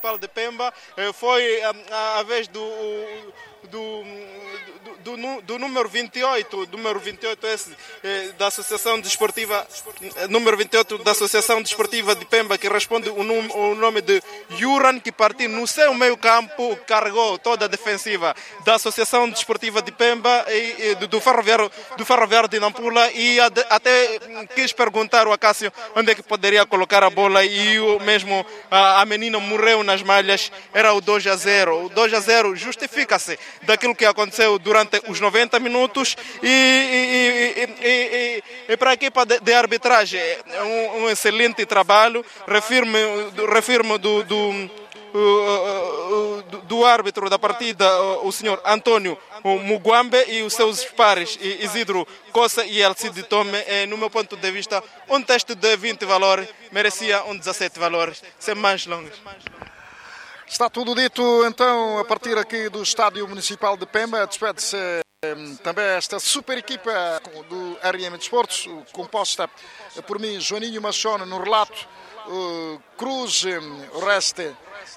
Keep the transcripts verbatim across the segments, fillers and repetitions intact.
Municipal de Pemba. Foi a, a vez do, do, do, do, do número vinte e oito, número vinte e oito esse, da Associação Desportiva, número vinte e oito da Associação Desportiva de Pemba, que responde o, num, o nome de Yuran, que partiu no seu meio campo, carregou toda a defensiva da Associação Desportiva de Pemba e, e do, ferroviário, do Ferroviário de Nampula, e ade, até quis perguntar ao Acácio onde é que poderia colocar a bola, e o mesmo a, a menina morreu nas malhas. Era o dois a zero. O dois a zero justifica-se daquilo que aconteceu durante os noventa minutos, e, e, e, e, e para a equipa de, de arbitragem é um, um excelente trabalho. Refirme, refirme do, do Do, do árbitro da partida, o senhor Antônio Mugwambe, e os seus pares Isidro Coça e Alcide Tome. É, no meu ponto de vista, um teste de vinte valores merecia um dezassete valores, sem mais longas. Está tudo dito, então, a partir aqui do Estádio Municipal de Pemba. Despede-se também esta super equipa do R M Desportos, composta por mim, Joaninho Machón, no relato, uh, Cruz, Oreste,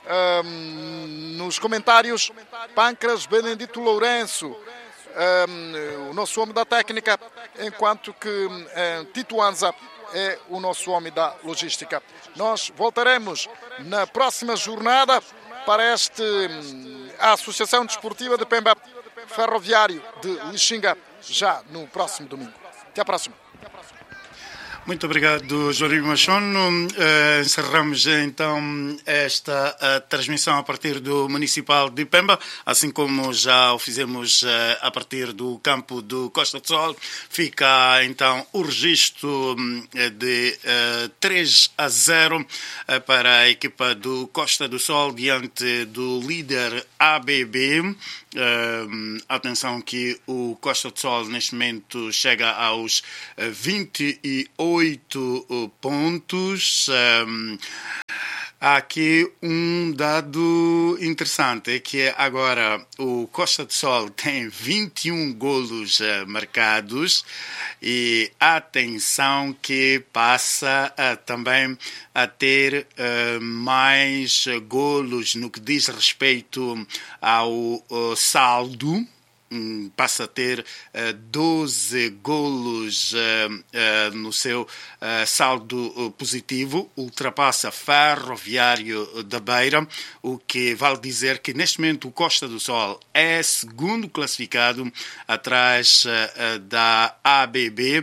um, nos comentários, Pancras, Benedito Lourenço, um, o nosso homem da técnica, enquanto que um, Tito Anza é o nosso homem da logística. Nós voltaremos na próxima jornada para este um, a Associação Desportiva de Pemba, Ferroviário de Lixinga, já no próximo domingo. Até a próxima. Muito obrigado, Joaninho Machón. Uh, encerramos então esta uh, transmissão a partir do Municipal de Pemba, assim como já o fizemos uh, a partir do campo do Costa do Sol. Fica então o registro uh, de uh, três a zero uh, para a equipa do Costa do Sol diante do líder A B B. Uh, atenção que o Costa do Sol neste momento chega aos uh, vinte e oito pontos. Um, há aqui um dado interessante, que é agora o Costa do Sol tem vinte e um golos uh, marcados, e atenção que passa uh, também a ter uh, mais golos no que diz respeito ao uh, saldo. Um, passa a ter uh, doze golos uh, uh, no seu uh, saldo uh, positivo, ultrapassa Ferroviário da Beira, o que vale dizer que neste momento o Costa do Sol é segundo classificado atrás uh, da A B B.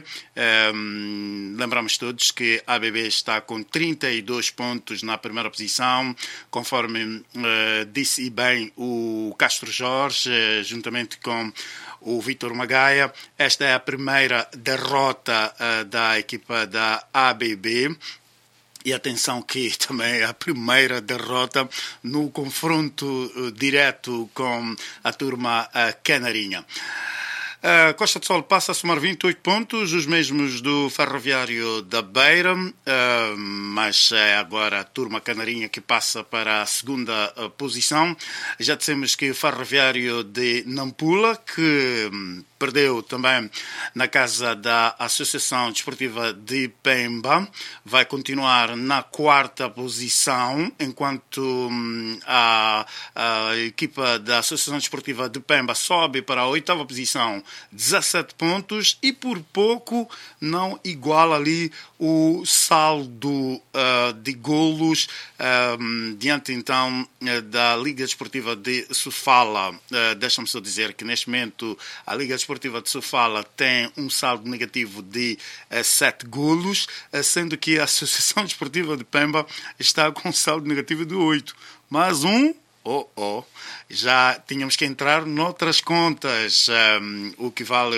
Um, lembramos todos que a A B B está com trinta e dois pontos na primeira posição, conforme uh, disse bem o Castro Jorge, uh, juntamente com o Vítor Magaia. Esta é a primeira derrota uh, da equipa da A B B. E atenção que também é a primeira derrota no confronto uh, direto com a turma uh, canarinha. A Costa do Sol passa a somar vinte e oito pontos, os mesmos do Ferroviário da Beira, uh, mas é agora a turma canarinha que passa para a segunda uh, posição. Já dissemos que o Ferroviário de Nampula, que um, perdeu também na casa da Associação Desportiva de Pemba, vai continuar na quarta posição, enquanto hum, a, a equipa da Associação Desportiva de Pemba sobe para a oitava posição, dezassete pontos, e por pouco não iguala ali o saldo uh, de golos uh, diante então uh, da Liga Desportiva de Sofala. Uh, Deixa-me só dizer que neste momento a Liga Desportiva de Sofala tem um saldo negativo de uh, sete golos, uh, sendo que a Associação Desportiva de Pemba está com um saldo negativo de oito. Mais um, oh oh, já tínhamos que entrar noutras contas. Um, o que vale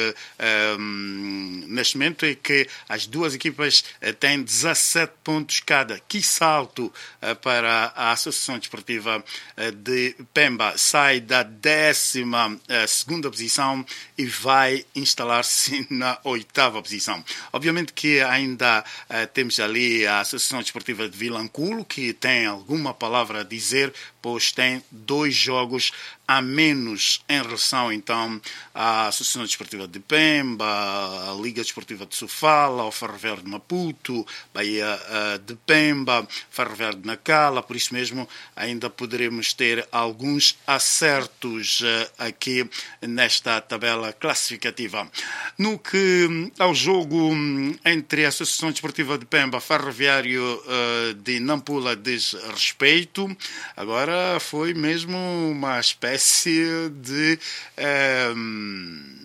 um, neste momento é que as duas equipas uh, têm dezassete pontos cada. Que salto uh, para a Associação Desportiva uh, de Pemba. Sai da décima uh, segunda posição e vai instalar-se na oitava posição. Obviamente que ainda uh, temos ali a Associação Desportiva de Vilanculo, que tem alguma palavra a dizer, pois tem dois jogos a menos em relação então à Associação Desportiva de Pemba, à Liga Desportiva de Sofala, ao Ferroviário de Maputo, Bahia uh, de Pemba, Ferroviário de Nacala. Por isso mesmo ainda poderemos ter alguns acertos uh, aqui nesta tabela classificativa. No que ao jogo entre a Associação Desportiva de Pemba, Ferroviário uh, de Nampula diz respeito, agora foi mesmo uma espécie de um,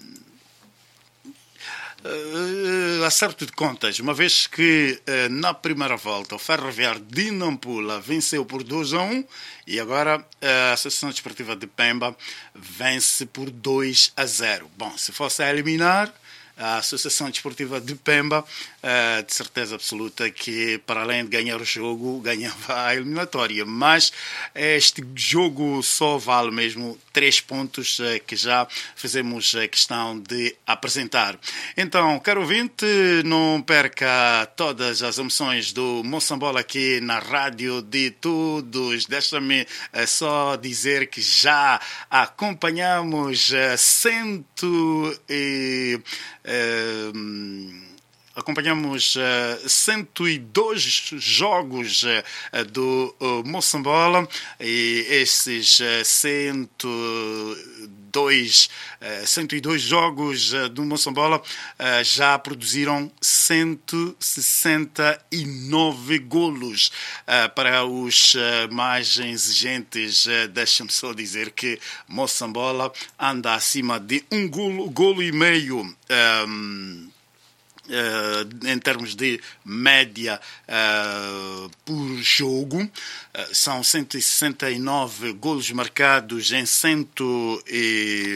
uh, acerto de contas, uma vez que uh, na primeira volta o Ferroviário de Nampula venceu por dois a um e agora a Associação Desportiva de Pemba vence por dois a zero. Bom, se fosse a eliminar a Associação Desportiva de Pemba, de certeza absoluta que, para além de ganhar o jogo, ganhava a eliminatória. Mas este jogo só vale mesmo três pontos que já fizemos a questão de apresentar. Então, caro ouvinte, não perca todas as emoções do Moçambola aqui na Rádio de Todos. Deixa-me só dizer que já acompanhamos cento e... Uh, acompanhamos uh, cento e dois jogos uh, do uh, Moçambola e esses uh, cento e dois, uh, cento e dois jogos uh, do Moçambola uh, já produziram cento e sessenta e nove golos. Uh, para os uh, mais exigentes, uh, deixa-me só dizer que Moçambola anda acima de um golo, golo e meio um, Uh, em termos de média uh, por jogo. Uh, são cento e sessenta e nove golos marcados em cento e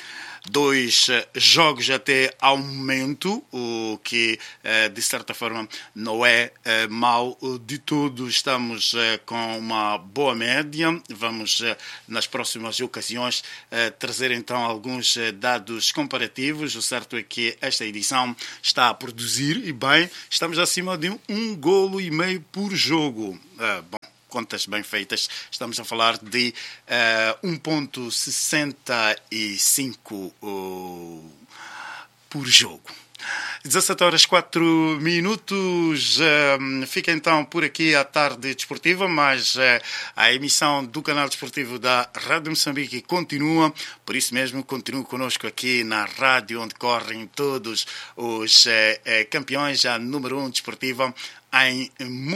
dois jogos até ao momento, o que de certa forma não é mau de tudo. Estamos com uma boa média. Vamos nas próximas ocasiões trazer então alguns dados comparativos. O certo é que esta edição está a produzir e bem, estamos acima de um golo e meio por jogo. Bom, contas bem feitas, estamos a falar de uh, um vírgula sessenta e cinco uh, por jogo. dezassete horas quatro minutos. Uh, fica então por aqui a tarde desportiva, mas uh, a emissão do canal desportivo da Rádio Moçambique continua. Por isso mesmo, continue conosco aqui na rádio, onde correm todos os uh, uh, campeões, a número um desportiva em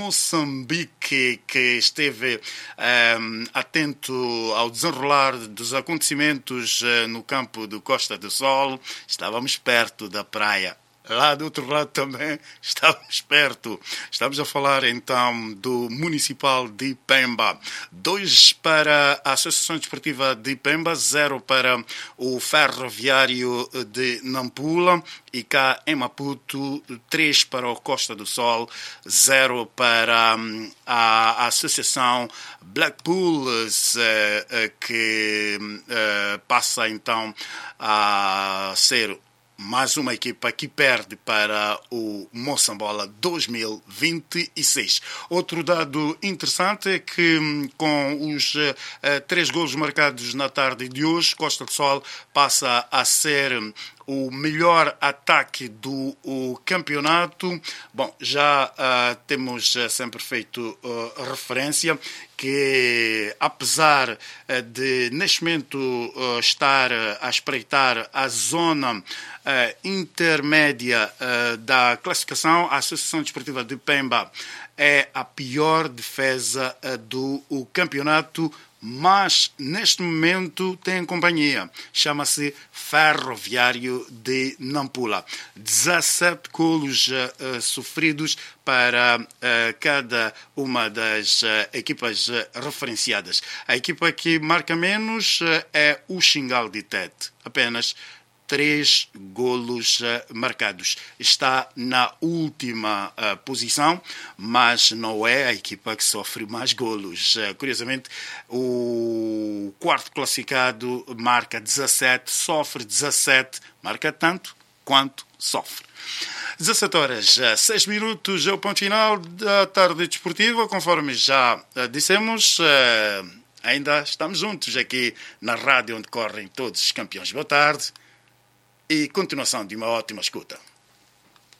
Moçambique, que esteve um, atento ao desenrolar dos acontecimentos uh, no campo do Costa do Sol. Estávamos perto da praia. Lá do outro lado também estamos perto. Estamos a falar então do Municipal de Pemba. Dois para a Associação Desportiva de Pemba, zero para o Ferroviário de Nampula. E cá em Maputo, três para o Costa do Sol, zero para a Associação Blackpool, que passa então a ser mais uma equipa que perde para o Moçambola dois mil e vinte e seis. Outro dado interessante é que, com os uh, três golos marcados na tarde de hoje, Costa do Sol passa a ser o melhor ataque do o campeonato. Bom, já uh, temos uh, sempre feito uh, referência que, apesar uh, de neste momento uh, estar uh, a espreitar a zona uh, intermédia uh, da classificação, a Associação Desportiva de Pemba é a pior defesa uh, do o campeonato, mas neste momento tem companhia. Chama-se Ferroviário de Nampula. dezassete golos uh, sofridos para uh, cada uma das uh, equipas uh, referenciadas. A equipa que marca menos uh, é o Xingal de Tete. Apenas três golos uh, marcados. Está na última uh, posição, mas não é a equipa que sofre mais golos. Uh, curiosamente, o quarto classificado marca dezassete, sofre dezassete, marca tanto quanto sofre. dezassete horas, seis minutos é o ponto final da tarde desportiva. Conforme já uh, dissemos, uh, ainda estamos juntos aqui na rádio onde correm todos os campeões. Boa tarde e continuação de uma ótima escuta.